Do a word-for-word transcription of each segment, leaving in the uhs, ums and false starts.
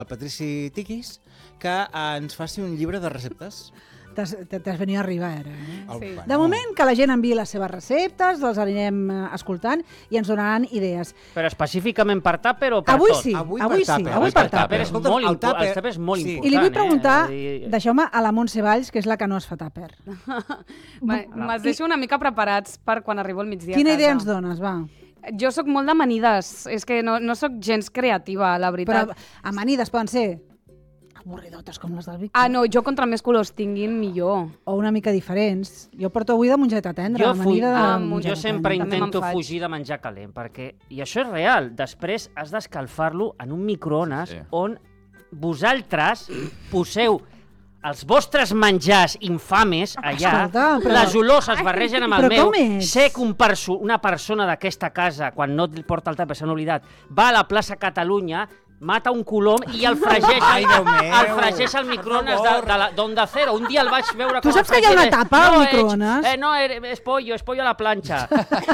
el Patrici Tiquis que ens faci un llibre de receptes. T'has venit a arribar ara. Eh? Sí. De moment, que la gent enviï les seves receptes, les anirem escoltant i ens donaran idees. Però específicament per tàper o per avui tot? Sí, avui, avui per sí, tàper. avui per tàper. És molt el tàper és molt sí. important. I li vull preguntar, eh? deixeu-me, a la Montse Valls, que és la que no es fa tàper. Me'ls deixo una mica preparats per quan arribo al migdia Quina a casa. idea ens dones, va? Jo sóc molt d'amanides, és que no, no sóc gens creativa, la veritat. Però amanides poden ser avorridotes com les del Víctor. Ah, no, jo contra més colors tinguin, millor. O una mica diferents. Jo porto avui de mongeta tendra. Jo, fuig, amanida de ah, mongeta jo sempre També me'n intento faig. fugir de menjar calent, perquè, i això és real, després has d'escalfar-lo en un microones Sí, sí. on vosaltres poseu els vostres menjars infames allà, Escolta, però- les olors es barregen amb el Però meu, com ets? sé que un perso una persona d'aquesta casa, quan no et porta el tàper, s'han oblidat, va a la plaça Catalunya, mata un colom i el fregeix, Ai, Déu meu, el fregeix al microones de, de, la, d'Onda Cero. Un dia el vaig veure Tu com saps el que hi ha una fregeix. tapa al No, microones? Eh, no, eh, és pollo, és pollo a la planxa.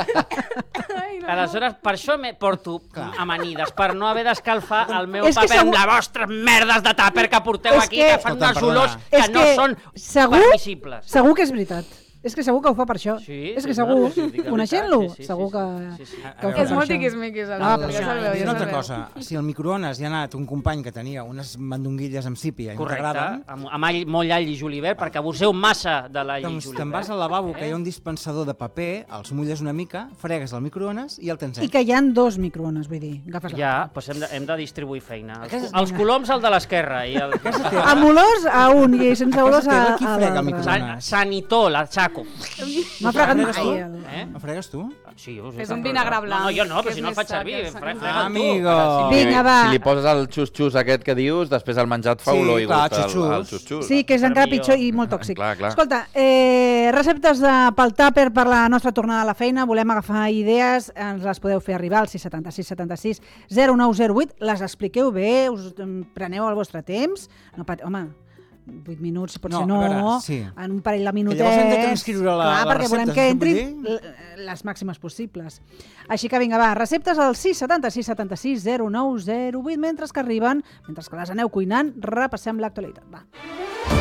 Aleshores, per això me porto amanides, per no haver d'escalfar el meu És que paper segur- amb les vostres merdes de tàper que porteu És aquí, que- que fan Escolta, unes perdona. olors que És no que són segur- permissibles. Segur que és veritat. És que segur que ho fa per això. Sí, és sí, que no, segur, sí, dic la coneixent-lo, veritat, sí, sí, segur sí, que, sí, sí. que ho A fa veure, És per molt això. tiquismiquis, el Ah, Víctor, però ja això- sabeu, I ja una altra sabeu. cosa, si al microones hi ha anat un company que tenia unes mandonguilles amb sípia i no Correcte, t'agraden, amb, amb all, molt all i julivert, perquè abuseu massa de l'all i doncs julivert. te'n vas al lavabo, que hi ha Eh? un dispensador de paper, els mulles una mica, fregues al microones i el tens I net. que hi ha dos microones, vull dir, agafes la... Ja, doncs hem de, hem de distribuir feina. Els, Aquesta- els coloms al de l'esquerra i el... Amb olors a un i sense A olors casa teva a, qui a frega el l'altre. microones? San, sanitó, la xaco. M'ha fregat fregues tu? mai. El... Eh? Em fregues tu? Sí, us És un vinagre blanc, No, no, jo no, que però és si no el més faig sa, servir. que és Fre- sa- Frega'l tu. Amigo. Ara, si, Vinga, va. Si li poses el xus-xus aquest que dius, després el menjar et fa Sí, olor i clar, gust al- xus-xus. al xus-xus. Sí, que és Per encara mi, pitjor jo- i molt tòxic. Clar, clar. Escolta, eh, receptes de, pel tàper per la nostra tornada a la feina. Volem agafar idees, ens les podeu fer arribar al sis setanta sis setanta sis zero nou zero vuit. Les expliqueu bé, us em, preneu el vostre temps. No, pat... Home, vuit minuts, potser No, no, a veure, sí. en un parell de minutets. llavors hem de transcriure la- Clar, les perquè volem receptes, que no? Vull entrin l- les màximes possibles. Així que vinga, va, receptes al sis setanta sis setanta sis zero nou zero vuit. Mentre que arriben, mentre que les aneu cuinant, repassem l'actualitat. Va.